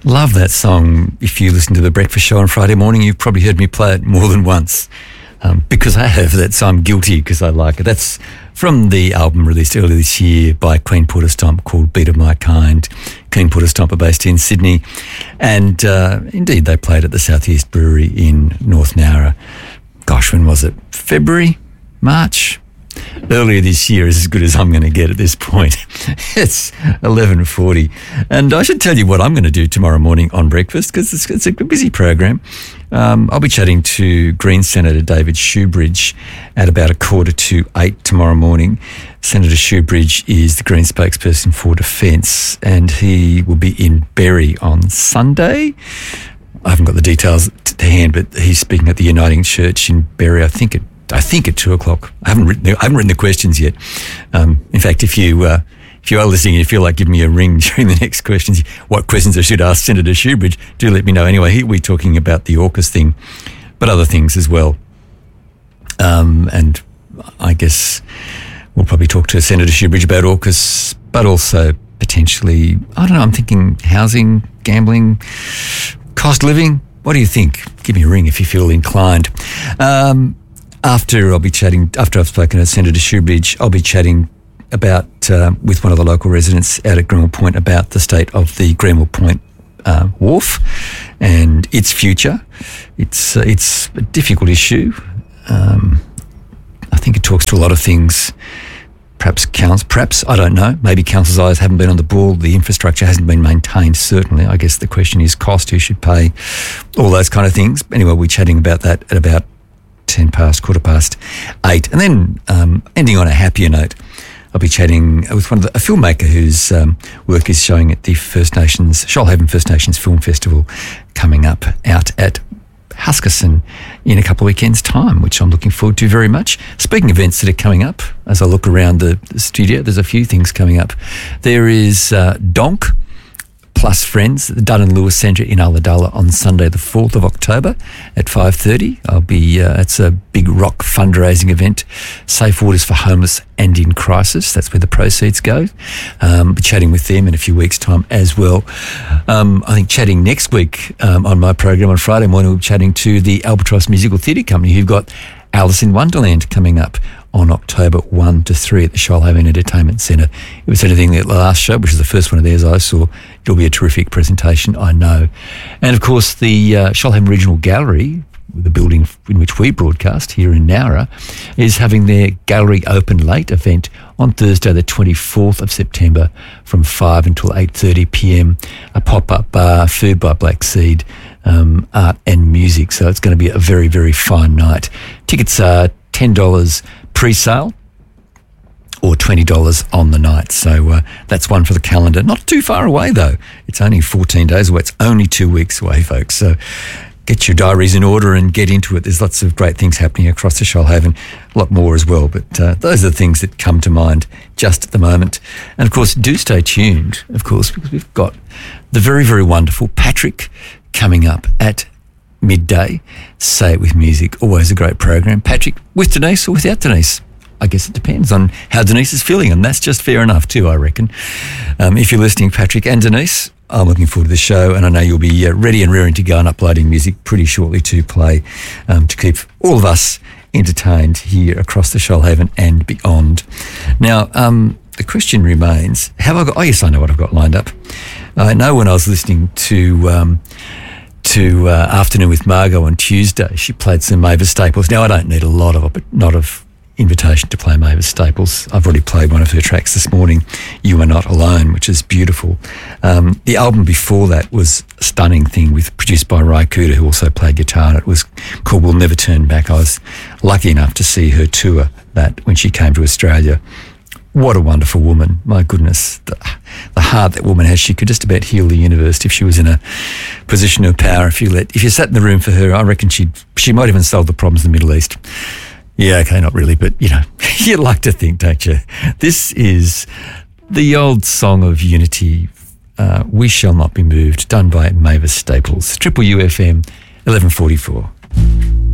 Love that song. If you listen to The Breakfast Show on Friday morning, you've probably heard me play it more than once. Because I have that, so I'm guilty because I like it. That's from the album released earlier this year by Queen Porter Stomp called Beat of My Kind. Queen Porter Stomp are based in Sydney. And indeed, they played at the Southeast Brewery in North Nowra. Gosh, when was it? February? March? Earlier this year is as good as I'm going to get at this point. It's 11:40. And I should tell you what I'm going to do tomorrow morning on breakfast because it's a busy program. I'll be chatting to Greens Senator David Shoebridge at about 7:45 tomorrow morning. Senator Shoebridge is the Greens spokesperson for Defence and he will be in Berry on Sunday. I haven't got the details to hand, but he's speaking at the Uniting Church in Berry, I think at 2 o'clock. I haven't written the questions yet. In fact, if you are listening and you feel like giving me a ring during the next questions, what questions I should ask Senator Shoebridge, do let me know. Anyway, he'll be talking about the AUKUS thing, but other things as well. And I guess we'll probably talk to Senator Shoebridge about AUKUS, but also potentially, I don't know, I'm thinking housing, gambling, cost of living. What do you think? Give me a ring if you feel inclined. After I've spoken to Senator Shoebridge, I'll be chatting about with one of the local residents out at Greenwell Point about the state of the Greenwell Point wharf and its future. It's a difficult issue. I think it talks to a lot of things. Perhaps, I don't know, maybe council's eyes haven't been on the ball, the infrastructure hasn't been maintained, certainly. I guess the question is cost, who should pay, all those kind of things. Anyway, we're chatting about that at about 8:10. And then ending on a happier note, I'll be chatting with a filmmaker whose work is showing at the Shoalhaven First Nations Film Festival coming up out at Huskisson in a couple of weekends' time, which I'm looking forward to very much. Speaking of events that are coming up, as I look around the studio, there's a few things coming up. There is Donk plus Friends at the Dun & Lewis Centre in Ulladulla on Sunday the 4th of October at 5:30. It's a big rock fundraising event. Safe Waters for Homeless and in Crisis. That's where the proceeds go. I'll be chatting with them in a few weeks' time as well. I think chatting next week on my program on Friday morning, we'll be chatting to the Albatross Musical Theatre Company who've got Alice in Wonderland coming up on October 1 to 3 at the Shoalhaven Entertainment Centre. It was anything that last show, which is the first one of theirs I saw. It'll be a terrific presentation, I know. And of course, the Shoalhaven Regional Gallery, the building in which we broadcast here in Nowra, is having their Gallery Open Late event on Thursday the 24th of September from 5 until 8:30 p.m. A pop-up bar, food by Black Seed, art and music. So it's going to be a very, very fine night. Tickets are $10 pre-sale or $20 on the night. So that's one for the calendar. Not too far away, though. It's only 14 days away. It's only 2 weeks away, folks. So get your diaries in order and get into it. There's lots of great things happening across the Shoalhaven, a lot more as well. But those are the things that come to mind just at the moment. And, of course, do stay tuned, of course, because we've got the very, very wonderful Patrick coming up at midday. Say It With Music, always a great program. Patrick, with Denise or without Denise? I guess it depends on how Denise is feeling, and that's just fair enough too, I reckon. If you're listening, Patrick and Denise, I'm looking forward to the show, and I know you'll be ready and rearing to go and uploading music pretty shortly to play to keep all of us entertained here across the Shoalhaven and beyond. Now, the question remains, have I got... Oh, yes, I know what I've got lined up. I know when I was listening to Afternoon with Margot on Tuesday, she played some Mavis Staples. Now, I don't need a lot of invitation to play Mavis Staples. I've already played one of her tracks this morning, You Are Not Alone, which is beautiful. The album before that was a stunning thing produced by Ry Cooder, who also played guitar, and it was called We'll Never Turn Back. I was lucky enough to see her tour that when she came to Australia. What a wonderful woman. My goodness, the heart that woman has. She could just about heal the universe if she was in a position of power. If you sat in the room for her, I reckon she might even solve the problems in the Middle East. Yeah, okay, not really, but, you'd like to think, don't you? This is the old song of unity, We Shall Not Be Moved, done by Mavis Staples. Triple UFM, 1144.